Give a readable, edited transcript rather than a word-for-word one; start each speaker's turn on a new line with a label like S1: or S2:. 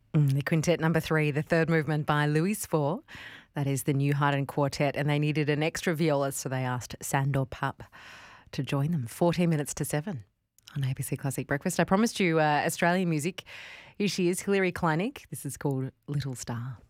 S1: The quintet number 3, the third movement by Louis IV. That is the new Haydn Quartet, and they needed an extra violist, so they asked Sandor Papp to join them. 14 minutes to 7 on ABC Classic Breakfast. I promised you Australian music. Here she is, Hilary Kleinig. This is called Little Star.